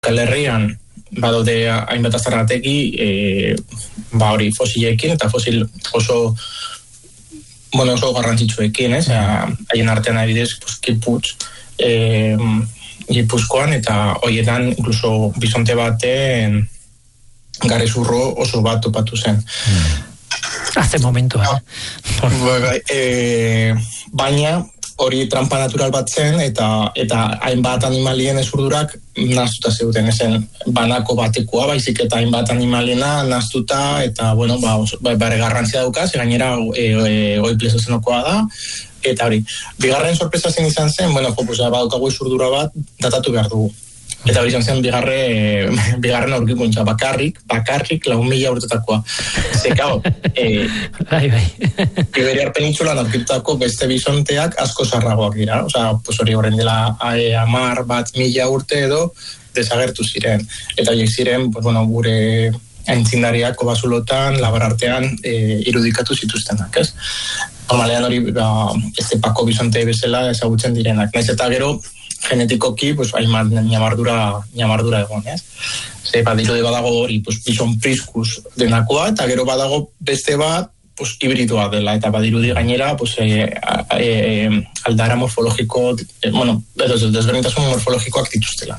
Euskal Herrian badaude hainbat aztarnategi hori fosilekin eta fosil oso garrantzitsuekin, haien artean adibidez Kiputz, Gipuzkoan eta horietan inkluso bisonte baten garezurro oso bat topatu zen. Hace momentua. Baina hori trampa natural bat zen eta hainbat animalien ezurdurak naztuta zeuden, ezen banako batekoa, baizik eta hainbat animalena naztuta eta, bare garrantzia daukaz, gainera hoi plezozenokoa da, eta hori. Bigarren sorpresa zen izan zen, badaukagu ezurdura bat datatu behar dugu. Eta hori izan zen bigarren aurkikuntza, bakarrik 4.000 urtetakoa. Zekao, Iberiar penintsulan aurkitutako beste bisonteak asko zarragoak dira. Hori horren dela 10.000 urte edo desagertu ziren. Eta horiek ziren, gure aintzindariak kobazulotan, labarartean irudikatu zituztenak, ez? Normalean hori estepako bisonte bezala ezagutzen direnak. Naiz eta gero, genetikoki, hainbat ñamardura egon, ez? Dirudi badago hori, bison priskus denakoa, eta gero badago beste bat, hibridoa dela, eta badirudi gainera, aldara morfologiko, desberdintasun morfologikoak dituztela.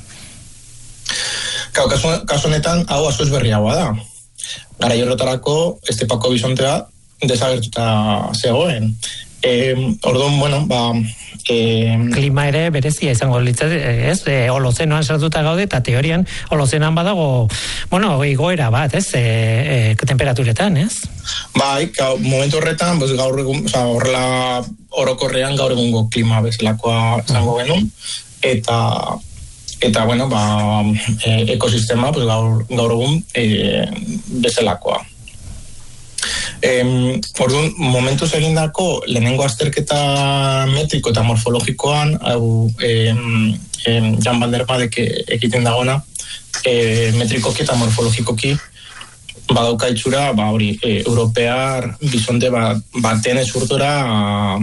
Kasu honetan, hau asko ezberriagoa da. Garai horretarako, estepako bisontea desagertuta zegoen. Orduan, klima ere berezia izango litzateke, ez? Holozenoan sartuta gaude eta teorian holozenoan badago, igoera bat, ez? Temperaturetan, ez? Bai, momentu horretan, gaur egun, horrela orokorrean gaur egungo klima bezalakoa izango genuen, eta ekosistema gaur egun bezalakoa. Orduan, momentuz egindako lehenengo azterketa metriko eta morfologikoan, Jan van der Badek egiten dagona, metrikoki eta morfologikoki badauka itxura, europear bisonte baten ezurdura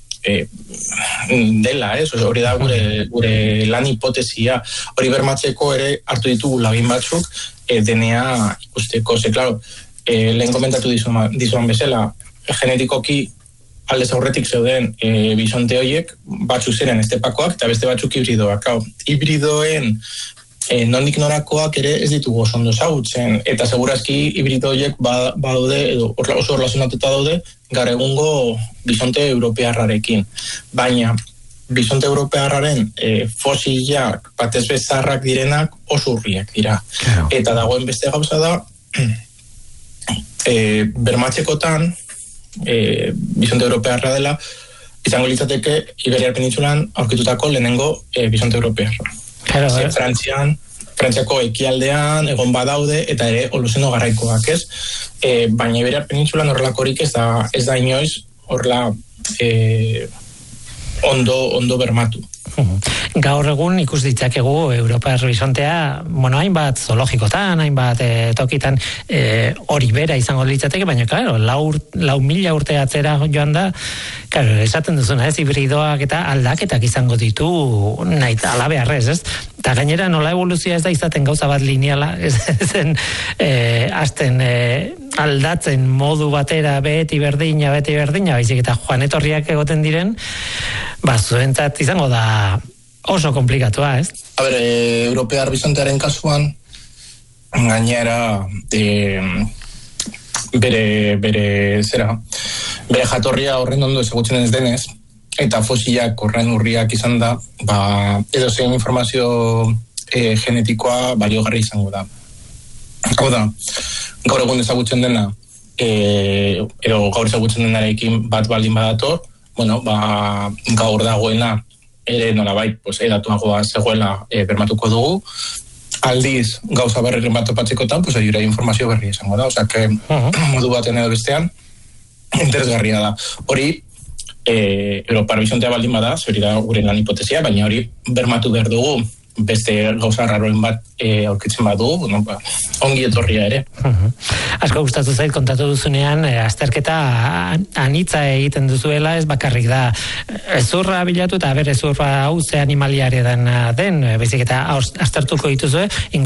dela, ez? Hori da gure lan hipotesia. Hori bermatzeko ere hartu ditugu lagin batzuk DNA ikusteko, klaro, lehen komentatu dizuan bezala, genetikoki aldez aurretik zeuden bisonte horiek, batzuk ziren estepakoak eta beste batzuk hibridoak. Hibridoen nondik norakoak ere ez ditugu oso ondo ezagutzen, eta segurazki hibrido horiek badaude, edo oso relazionatuta daude, gaur egungo bisonte europearrarekin. Baina, bisonte europearraren fosilak batez bezarrak direnak oso urriak dira. Eta dagoen beste gauza da, bermatzekotan bisonte europearra dela izango litzateke Iberiar penintsulan aurkitutako lehenengo bisonte europearra. Frantziako ekialdean egon badaude eta ere holozeno garaikoak, ez? Baina Iberiar penintsulan horrelakorik ez da inoiz horrela ondo bermatu. Gaur egun ikus ditzakegu Europar bisontea, hainbat zoologikotan, hainbat tokitan hori bera izango litzateke, baina, claro, 4.000 urte atzera joan da, claro, esaten duzuna, ez, hibridoak eta aldaketak izango ditu nahi alabearrez, ez? Eta gainera nola evoluzioa ez da izaten gauza bat lineala, ez zen hasten aldatzen modu batera beti berdina, baizik eta joan etorriak egoten diren, zuentzat izango da oso komplikatua, ez? Europear bisontearen kasuan, gainera bere jatorria horren ondo ezagutzen ez denez, eta fosilak horren urriak izan da, edo zein informazio genetikoa baliogarri izango da. Hau da, gaur egun ezagutzen dena, edo gaur ezagutzen denarekin bat baldin badator, gaur dagoena ere nolabait edatuagoa zegoela bermatuko dugu. Aldiz, gauza berriren bat topatzekotan, jure informazio berri izango da. Modu baten edo bestean, interesgarria da. Hori, Europar bisontea baldin bada, hori da gure lan hipotesia, baina hori bermatu behar dugu beste gauza raroen bat aurkitzen badu, ongi etorria ere. Asko gustatu zait kontatu duzunean, azterketa anitza egiten duzuela, ez bakarrik da ezurra bilatu eta ezurra hau ze animaliare den, baizik eta aztertuko dituzue